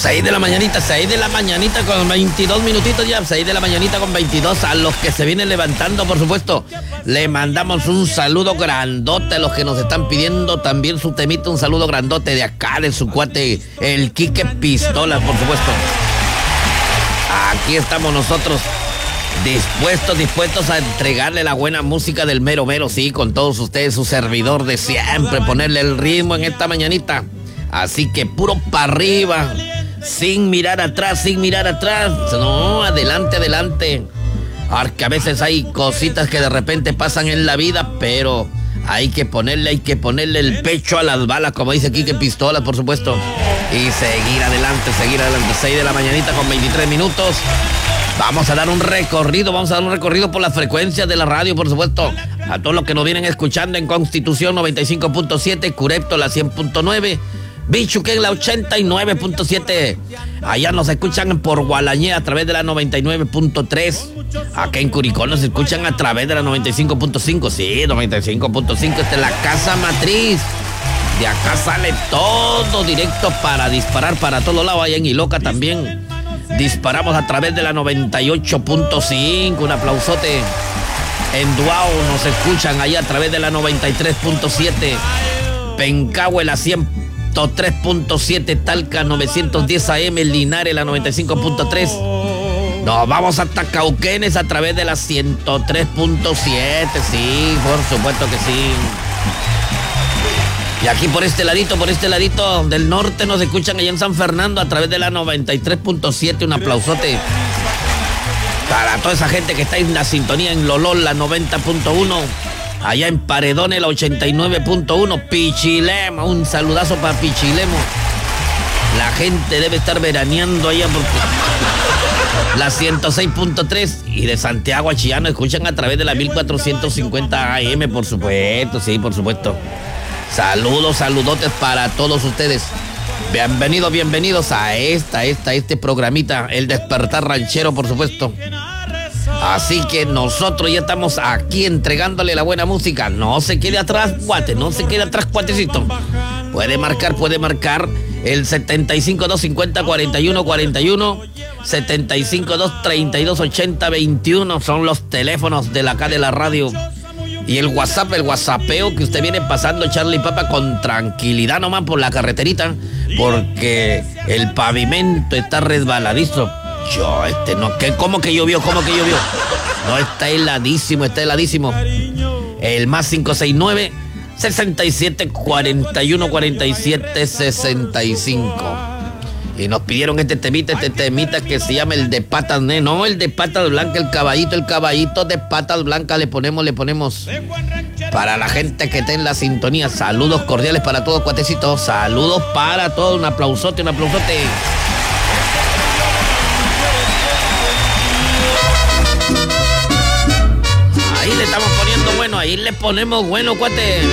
6 de la mañanita con 22 minutitos ya, 6 de la mañanita con 22. A los que se vienen levantando, por supuesto, le mandamos un saludo grandote a los que nos están pidiendo también su temita, un saludo grandote de acá, de su cuate, el Quique Pistolas, por supuesto. Aquí estamos nosotros, dispuestos a entregarle la buena música del mero mero, sí, con todos ustedes, su servidor de siempre, ponerle el ritmo en esta mañanita. Así que puro para arriba, sin mirar atrás, no, adelante. Porque a veces hay cositas que de repente pasan en la vida, pero hay que ponerle el pecho a las balas, como dice Quique Pistolas, por supuesto. Y seguir adelante, 6 de la mañanita con 23 minutos. Vamos a dar un recorrido por las frecuencias de la radio, por supuesto. A todos los que nos vienen escuchando en Constitución 95.7, Curepto la 100.9, Bichuquén la 89.7. Allá nos escuchan por Gualañé a través de la 99.3. Acá en Curicó nos escuchan a través de la 95.5. Sí, 95.5. Esta es la casa matriz. De acá sale todo directo para disparar para todos lados. Allá en Iloca también disparamos a través de la 98.5. Un aplausote. En Duao nos escuchan allá a través de la 93.7. Pencahue la 103.7. Talca 910 AM. Linares la 95.3. Nos vamos hasta Cauquenes a través de la 103.7. Sí, por supuesto que sí. Y aquí por este ladito del norte nos escuchan allá en San Fernando a través de la 93.7. Un aplausote para toda esa gente que está en la sintonía en Lolol, la 90.1. Allá en Paredones, la 89.1. Pichilemo, un saludazo para Pichilemo. La gente debe estar veraneando allá porque la 106.3. Y de Santiago a Chillán nos escuchan a través de la 1450 AM, por supuesto, sí, por supuesto. Saludotes para todos ustedes. Bienvenidos a este programita, El Despertar Ranchero, por supuesto. Así que nosotros ya estamos aquí entregándole la buena música. No se quede atrás, cuate, cuatecito. Puede marcar el 75-250-4141, 75-232-8021. Son los teléfonos de acá de la radio. Y el WhatsAppeo que usted viene pasando, Charlie Papa, con tranquilidad nomás por la carreterita, porque el pavimento está resbaladizo. ¿Cómo que llovió? No, está heladísimo. El más 569-6741-4765. Y nos pidieron este temita que se llama el de patas, no, el de patas blancas, el caballito de patas blancas le ponemos para la gente que está en la sintonía. Saludos cordiales para todos, cuatecitos, saludos para todos, un aplausote. Ahí le estamos poniendo bueno, ahí le ponemos bueno, cuate.